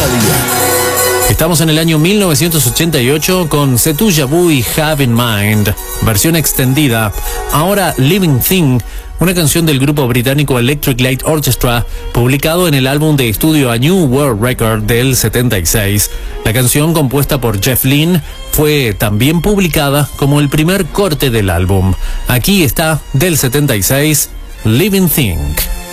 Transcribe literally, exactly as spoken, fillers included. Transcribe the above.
día a día. Estamos en el año mil novecientos ochenta y ocho con C'est tout j'avoue y Have in Mind, versión extendida. Ahora Living Thing, una canción del grupo británico Electric Light Orchestra, publicado en el álbum de estudio A New World Record del setenta y seis. La canción, compuesta por Jeff Lynne, fue también publicada como el primer corte del álbum. Aquí está, del setenta y seis, Living Thing.